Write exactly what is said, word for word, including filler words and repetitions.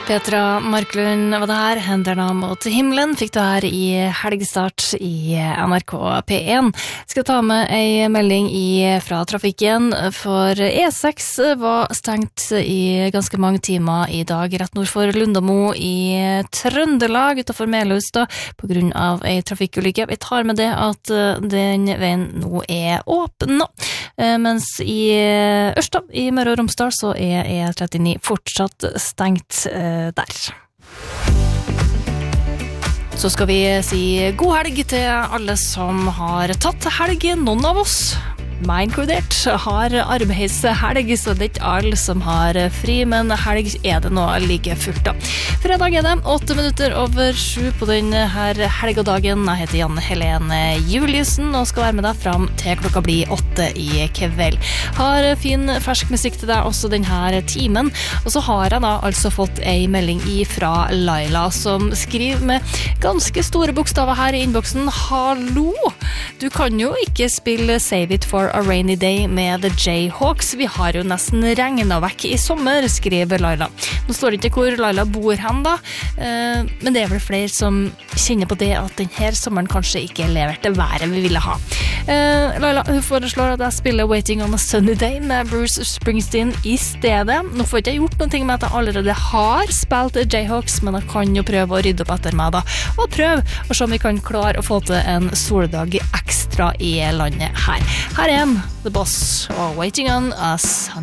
Petra Marklund var det her, Henderne mot himmelen, fikk du her i helgestart i N R K P én. Skal ta med ei melding i, fra trafikken, for E seks var stengt i ganske mange timer i dag, rett nord for Lundamo i Trøndelag, utenfor Melhus da, på grunn av ei trafikkulykke. Vi tar med det at den veien nå er åpen nå, mens i Ørsta, i Møre og Romsdal, så er E trettini fortsatt stengt der. Så skal vi si god helg til alle som har tatt helg. Noen av oss, meg inkludert, har arbeidshelg, så det er ikke alle som har fri, men helg er det nå like fullt da. Fredag er det åtte minutter over sju på denne her helgedagen. Jeg heter Janne Helene Juliussen og skal være med deg fram til klokka blir åtte i kveld. Har fin fersk musikk til deg også denne timen, og så har jeg da altså fått ei melding fra Laila som skriver med ganske store bokstaver her i innboksen. Hallo! Du kan jo ikke spille Save It for a Rainy Day med The Jayhawks. Vi har jo nesten regnet vekk i sommer, skriver Laila. Nå står det ikke hvor Laila bor hen da, eh, men det er vel flere som kjenner på det at denne sommeren kanskje ikke leverte været vi ville ha. Eh, Laila, hun foreslår at jeg spiller Waiting on a Sunny Day med Bruce Springsteen i stedet. Nå får ikke jeg gjort noe med at jeg allerede har spilt Jayhawks, men jeg kan jo prøve å rydde opp etter meg da, og prøve å se om vi kan klare å få til en soldag ekstra i landet her. Her er The Boss og Waiting on Us.